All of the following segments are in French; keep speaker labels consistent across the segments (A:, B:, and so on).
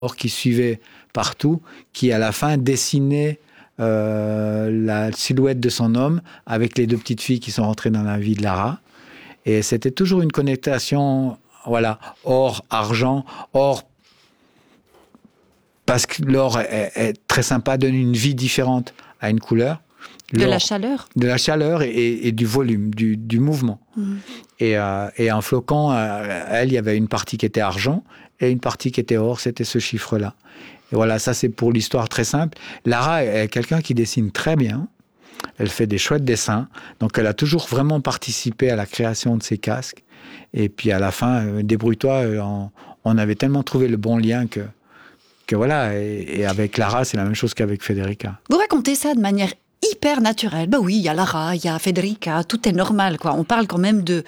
A: qui suivait partout, qui à la fin dessinait la silhouette de son homme avec les deux petites filles qui sont rentrées dans la vie de Lara. Et c'était toujours une connotation, voilà, or, argent, or, parce que l'or est très sympa, donne une vie différente à une couleur.
B: De la chaleur.
A: De la chaleur et du volume, du mouvement. Et en flocon, elle, il y avait une partie qui était argent et une partie qui était or, c'était ce chiffre-là. Et voilà, ça c'est pour l'histoire très simple. Lara est quelqu'un qui dessine très bien. Elle fait des chouettes dessins. Donc elle a toujours vraiment participé à la création de ces casques. Et puis à la fin, débrouille-toi, on avait tellement trouvé le bon lien que voilà. Et avec Lara, c'est la même chose qu'avec Federica.
B: Vous racontez ça de manière hyper naturelle. Ben oui, il y a Lara, il y a Federica, tout est normal, quoi. On parle quand même de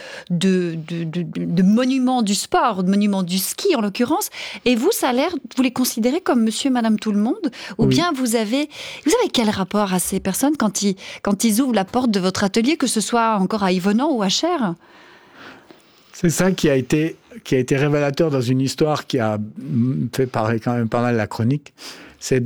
B: monuments du sport, de monuments du ski en l'occurrence. Et vous, ça a l'air, vous les considérez comme monsieur et madame tout le monde? Ou bien vous avez quel rapport à ces personnes quand ils ouvrent la porte de votre atelier, que ce soit encore à Yvonand ou à Cher?
A: C'est ça qui a été révélateur dans une histoire qui a fait parler quand même pas mal la chronique. C'est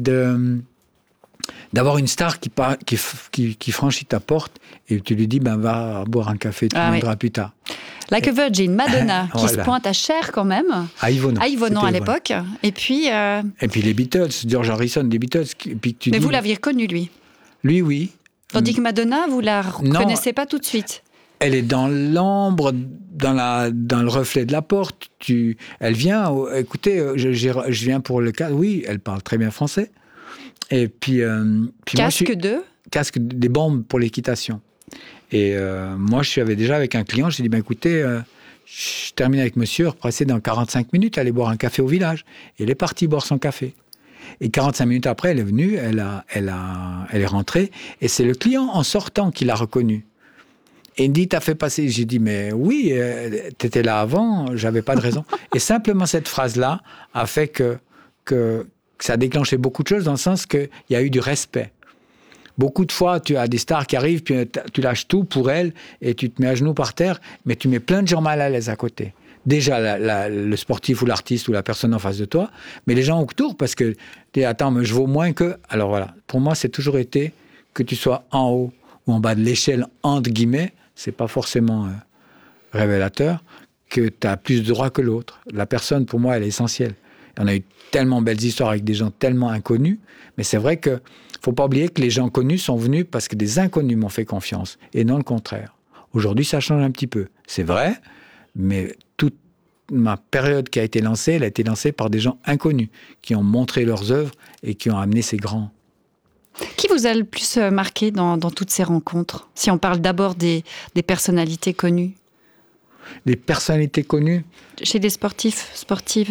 A: d'avoir une star qui franchit ta porte et tu lui dis va boire un café, tu viendras plus tard.
B: Like a Virgin, Madonna, qui se pointe à Cher quand même.
A: À Yvonand
B: À l'époque. Et puis
A: les Beatles, George Harrison, des Beatles.
B: Mais vous l'aviez reconnu, lui?
A: Lui, oui.
B: Tandis que Madonna, vous la reconnaissez pas tout de suite?
A: Elle est dans l'ombre, dans le reflet de la porte. Elle vient, écoutez, je viens pour le cas. Oui, elle parle très bien français. Et puis
B: casque
A: des bombes pour l'équitation. Et moi, je suis déjà avec un client. J'ai dit, écoutez, je termine avec monsieur, repassez dans 45 minutes, allez boire un café au village. Et elle est partie boire son café. Et 45 minutes après, elle est venue, elle est rentrée. Et c'est le client, en sortant, qui l'a reconnue. Et il me dit, t'as fait passer. J'ai dit, mais oui, t'étais là avant, j'avais pas de raison. Et simplement cette phrase-là a fait que ça a déclenché beaucoup de choses, dans le sens qu'il y a eu du respect. Beaucoup de fois, tu as des stars qui arrivent, puis tu lâches tout pour elles, et tu te mets à genoux par terre, mais tu mets plein de gens mal à l'aise à côté. Déjà, le sportif ou l'artiste ou la personne en face de toi, mais les gens autour, parce que tu dis, attends, mais je vaux moins que... Alors voilà, pour moi, c'est toujours été que tu sois en haut ou en bas de l'échelle, entre guillemets, c'est pas forcément révélateur, que tu as plus de droits que l'autre. La personne, pour moi, elle est essentielle. On a eu tellement belles histoires avec des gens tellement inconnus, mais c'est vrai que faut pas oublier que les gens connus sont venus parce que des inconnus m'ont fait confiance, et non le contraire. Aujourd'hui, ça change un petit peu. C'est vrai, mais toute ma période qui a été lancée, elle a été lancée par des gens inconnus, qui ont montré leurs œuvres et qui ont amené ces grands.
B: Qui vous a le plus marqué dans toutes ces rencontres? Si on parle d'abord des personnalités connues.
A: Des personnalités connues?
B: Chez des sportives.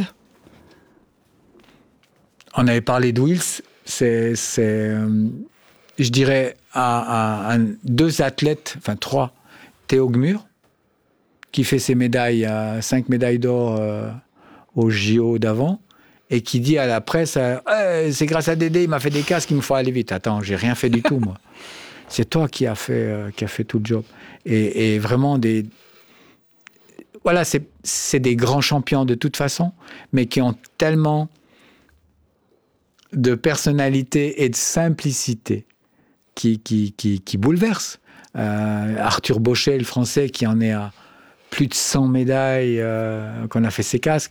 A: On avait parlé de Wills, je dirais à deux athlètes, enfin 3, Théo Gmur, qui fait ses médailles, 5 médailles d'or au JO d'avant, et qui dit à la presse, c'est grâce à Dédé, il m'a fait des casques, il me faut aller vite. Attends, j'ai rien fait du tout, moi. C'est toi qui a fait tout le job. Et vraiment voilà, c'est des grands champions de toute façon, mais qui ont tellement de personnalité et de simplicité qui bouleversent. Arthur Bauchet, le français, qui en est à plus de 100 médailles, qu'on a fait ses casques.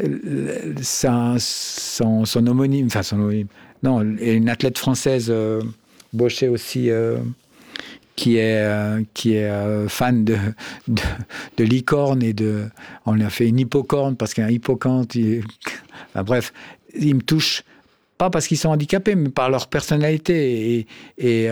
A: Son homonyme, non, une athlète française, Bauchet aussi, qui est fan de licorne on a fait une hippocorne parce qu'un hippocampe, bref, il me touche pas parce qu'ils sont handicapés, mais par leur personnalité et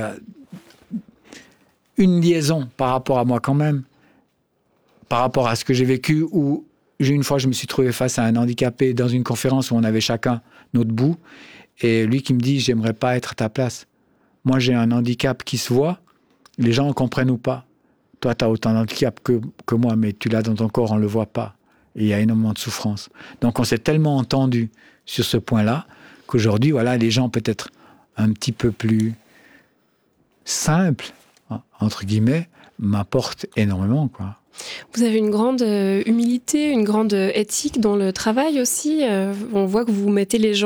A: une liaison par rapport à moi quand même, par rapport à ce que j'ai vécu, où une fois je me suis trouvé face à un handicapé dans une conférence où on avait chacun notre bout, et lui qui me dit, j'aimerais pas être à ta place. Moi j'ai un handicap qui se voit, les gens ne comprennent ou pas. Toi tu as autant d'handicap que moi, mais tu l'as dans ton corps, on le voit pas. Et il y a énormément de souffrance. Donc on s'est tellement entendu sur ce point-là, qu'aujourd'hui, voilà, les gens peut-être un petit peu plus simples, entre guillemets, m'apporte énormément, quoi.
C: Vous avez une grande humilité, une grande éthique dans le travail aussi. On voit que vous mettez les gens